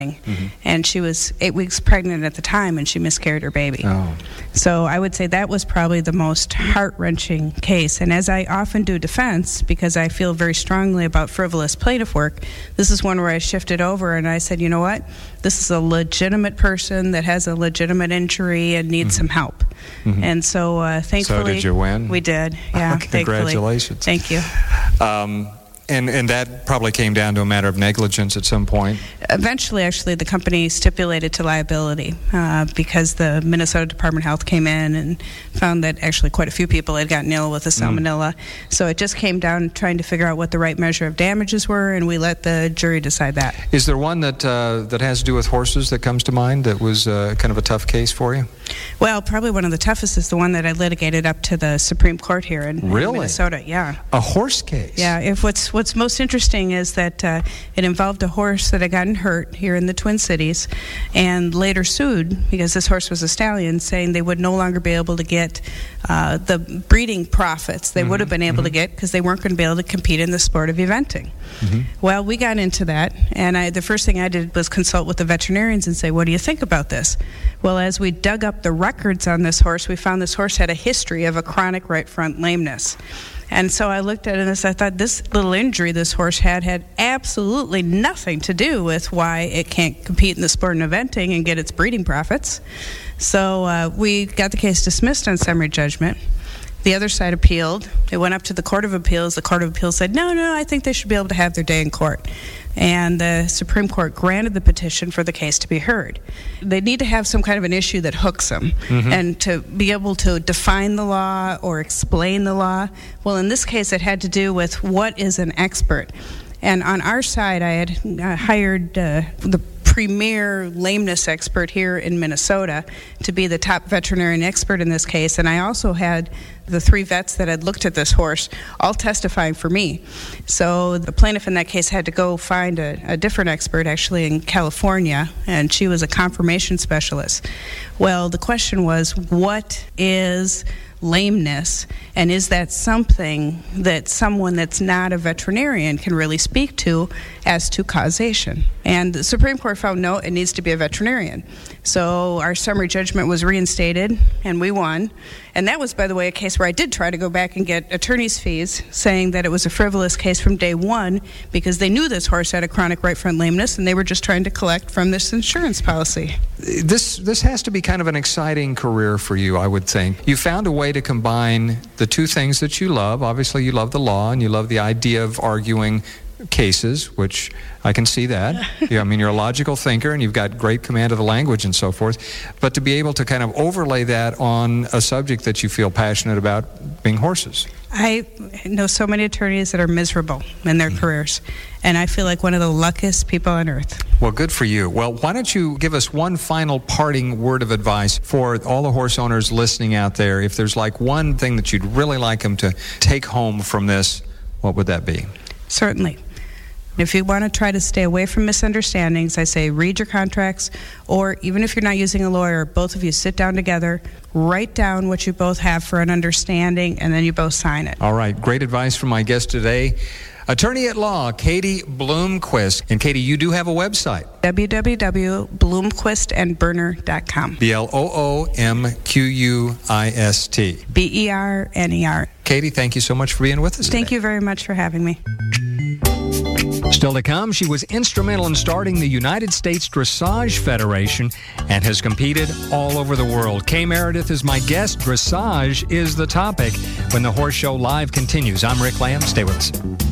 And she was 8 weeks pregnant at the time, and she miscarried her baby. Oh. So I would say that was probably the most heart-wrenching case. And as I often do defense, because I feel very strongly about frivolous plaintiff work, this is one where I shifted over and I said, you know what? This is a legitimate person that has a legitimate injury and needs some help. And so thankfully... So did you win? We did, yeah. Congratulations. Thank you. And that probably came down to a matter of negligence at some point? Eventually, actually, the company stipulated to liability because the Minnesota Department of Health came in and found that actually quite a few people had gotten ill with the salmonella. So it just came down to trying to figure out what the right measure of damages were, and we let the jury decide that. Is there one that has to do with horses that comes to mind that was kind of a tough case for you? Well, probably one of the toughest is the one that I litigated up to the Supreme Court here in Minnesota. Yeah. A horse case? Yeah. If what's most interesting is that it involved a horse that had gotten hurt here in the Twin Cities and later sued because this horse was a stallion, saying they would no longer be able to get the breeding profits they would have been able to get because they weren't going to be able to compete in the sport of eventing. Well, we got into that, and the first thing I did was consult with the veterinarians and say, what do you think about this? Well, as we dug up the records on this horse, we found this horse had a history of a chronic right front lameness. And so I looked at it and I thought this little injury this horse had absolutely nothing to do with why it can't compete in the sport of eventing and get its breeding profits. So we got the case dismissed on summary judgment. The other side appealed. It went up to the Court of Appeals. The Court of Appeals said, no, I think they should be able to have their day in court. And the Supreme Court granted the petition for the case to be heard. They need to have some kind of an issue that hooks them and to be able to define the law or explain the law. Well, in this case, it had to do with what is an expert. And on our side, I had hired the premier lameness expert here in Minnesota to be the top veterinarian expert in this case, and I also had the 3 vets that had looked at this horse all testifying for me. So the plaintiff in that case had to go find a different expert, actually in California, and she was a conformation specialist. Well, the question was, what is lameness, and is that something that someone that's not a veterinarian can really speak to as to causation? And the Supreme Court found no, it needs to be a veterinarian. So our summary judgment was reinstated, and we won. And that was, by the way, a case where I did try to go back and get attorney's fees, saying that it was a frivolous case from day one because they knew this horse had a chronic right front lameness, and they were just trying to collect from this insurance policy. This has to be kind of an exciting career for you, I would think. You found a way to combine the 2 things that you love. Obviously, you love the law, and you love the idea of arguing cases, which I can see that. I mean, you're a logical thinker and you've got great command of the language and so forth. But to be able to kind of overlay that on a subject that you feel passionate about, being horses. I know so many attorneys that are miserable in their careers, and I feel like one of the luckiest people on earth. Well, good for you. Well, why don't you give us one final parting word of advice for all the horse owners listening out there? If there's like one thing that you'd really like them to take home from this, what would that be? Certainly. If you want to try to stay away from misunderstandings, I say read your contracts, or even if you're not using a lawyer, both of you sit down together, write down what you both have for an understanding, and then you both sign it. All right. Great advice from my guest today, attorney at law, Katie Bloomquist. And Katie, you do have a website. www.bloomquistandberner.com. BLOOMQUIST. BERNER. Katie, thank you so much for being with us today. Thank you very much for having me. Still to come, she was instrumental in starting the United States Dressage Federation and has competed all over the world. Kay Meredith is my guest. Dressage is the topic when the Horse Show Live continues. I'm Rick Lamb. Stay with us.